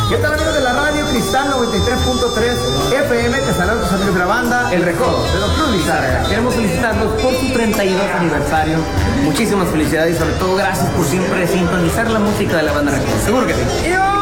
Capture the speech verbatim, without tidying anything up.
¿Qué tal, amigos de la radio Cristal noventa y tres punto tres F M? Te saludan tus amigos de la banda El Recodo de Don Cruz Lizárraga. Queremos felicitarlos por su treinta y dos aniversario. Muchísimas felicidades y sobre todo gracias por siempre sintonizar la música de la banda Recodo. Seguro que sí.